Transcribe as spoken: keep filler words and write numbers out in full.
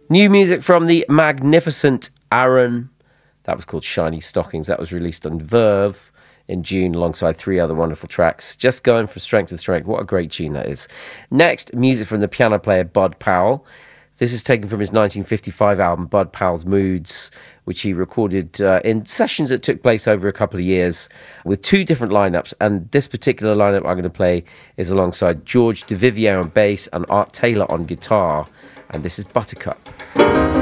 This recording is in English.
New music from the magnificent Aaron. That was called Shiny Stockings. That was released on Verve in June alongside three other wonderful tracks. Just going from strength to strength. What a great tune that is. Next, music from the piano player Bud Powell. This is taken from his nineteen fifty-five album Bud Powell's Moods, which he recorded uh, in sessions that took place over a couple of years with two different lineups. And this particular lineup I'm going to play is alongside George DeVivier on bass and Art Taylor on guitar. And this is Buttercup.